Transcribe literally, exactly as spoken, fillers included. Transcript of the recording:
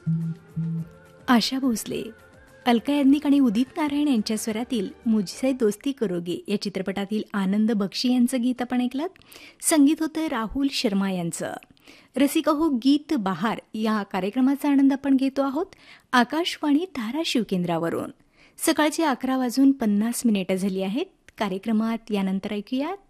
आशा भोसले, अलका याज्ञिक आणि उदित नारायण यांच्या स्वरातील मुझसे दोस्ती करोगे या चित्रपटातील आनंद बक्षी यांचं गीत आपण ऐकलं. संगीत होतं राहुल शर्मा यांचं. रसिका हो, गीत बहार या कार्यक्रमाचा आनंद आपण घेतो आहोत आकाशवाणी धाराशिव केंद्रावरून. सकाळचे अकरा वाजून पन्नास मिनिटं झाली आहेत. कार्यक्रमात यानंतर ऐकूयात